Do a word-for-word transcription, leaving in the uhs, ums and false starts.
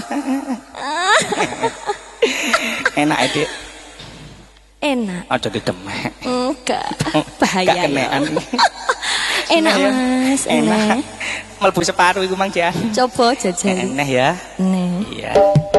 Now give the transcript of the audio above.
Enak ya, Dik. Enak. Aja didemek. Enggak, bahaya. Gak kenean. Enak Mas, enak. Mlebu separuh iku Mang Jan. Coba jajal. Enak ya. Nih. Iya.